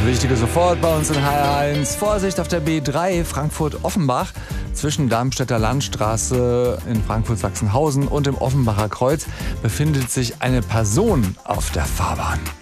Wichtige sofort bei uns in HR1. Vorsicht auf der B3 Frankfurt-Offenbach. Zwischen Darmstädter Landstraße in Frankfurt-Sachsenhausen und dem Offenbacher Kreuz befindet sich eine Person auf der Fahrbahn.